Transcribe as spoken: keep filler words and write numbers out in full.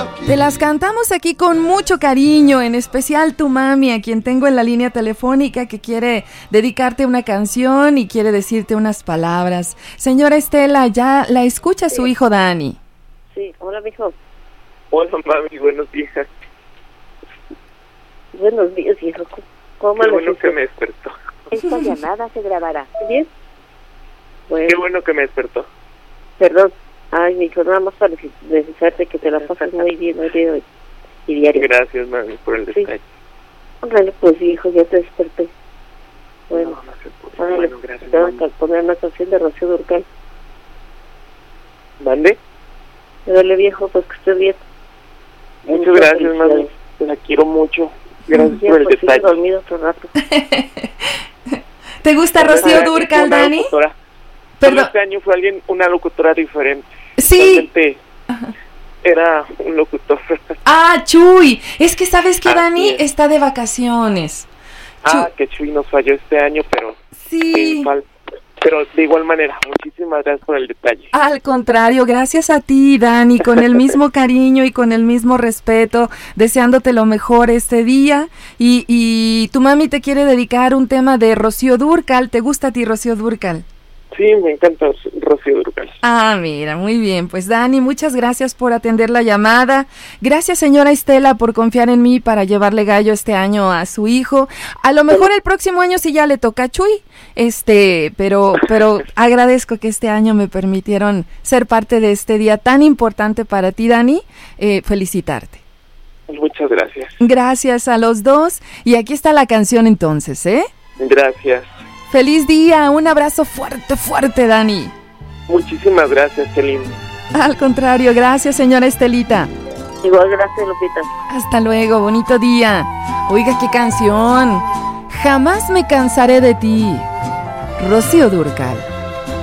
Te las cantamos aquí con mucho cariño, en especial tu mami, a quien tengo en la línea telefónica, que quiere dedicarte una canción y quiere decirte unas palabras. Señora Estela, ya la escucha su hijo Dani. Sí, hola, mijo. Hola, mami, buenos días. Buenos días, hijo. ¿Cómo Qué bueno que me despertó. Esta llamada se grabará. ¿Bien? Bueno. Qué bueno que me despertó. Perdón. Ay, mijo, nada más para desearte que te la pases muy bien hoy de hoy y diario. Gracias, mami, por el detalle. Sí. Órale, pues, hijo, ya te desperté. Bueno, no, no se puede. Bueno, gracias, tengo que poner una canción de Rocío Dúrcal. ¿Mande? Dale, viejo, pues que estés bien. Muchas, Muchas gracias, mami. La quiero mucho. Gracias ya, por el pues, detalle. Sigo dormido otro rato. ¿Te gusta Rocío Dúrcal, Dani? Locutora. Perdón. Este año fue alguien, una locutora diferente. Sí. Era un locutor. Ah, Chuy. Es que sabes que Dani es. está de vacaciones. Ah, Chuy. que Chuy nos falló este año, pero... Sí. Eh, pero de igual manera, muchísimas gracias por el detalle. Al contrario, gracias a ti, Dani, con el mismo cariño y con el mismo respeto, deseándote lo mejor este día. Y, y tu mami te quiere dedicar un tema de Rocío Dúrcal. ¿Te gusta a ti, Rocío Dúrcal? Sí, me encanta Rocío Dúrcal. Ah, mira, muy bien. Pues Dani, muchas gracias por atender la llamada. Gracias, señora Estela, por confiar en mí para llevarle gallo este año a su hijo. A lo mejor el próximo año sí ya le toca a Chuy, este, pero, pero agradezco que este año me permitieron ser parte de este día tan importante para ti, Dani. Eh, felicitarte. Muchas gracias. Gracias a los dos. Y aquí está la canción entonces, ¿eh? Gracias. ¡Feliz día! Un abrazo fuerte, fuerte, Dani. Muchísimas gracias, qué lindo. Al contrario, gracias, señora Estelita. Igual, gracias, Lupita. Hasta luego, bonito día. Oiga, qué canción. Jamás me cansaré de ti. Rocío Dúrcal.